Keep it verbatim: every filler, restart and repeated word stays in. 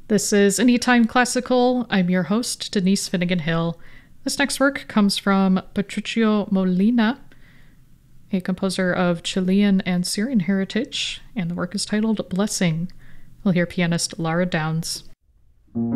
This is Anytime Classical. I'm your host, Denise Finnegan Hill. This next work comes from Patricio Molina, a composer of Chilean and Syrian heritage, and the work is titled Blessing. We'll hear pianist Lara Downs.